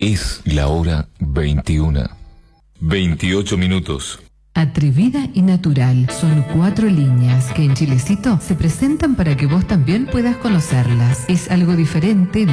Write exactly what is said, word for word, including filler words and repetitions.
Es la hora veintiuna. veintiocho minutos. Atrevida y natural son cuatro líneas que en Chilecito se presentan para que vos también puedas conocerlas. Es algo diferente.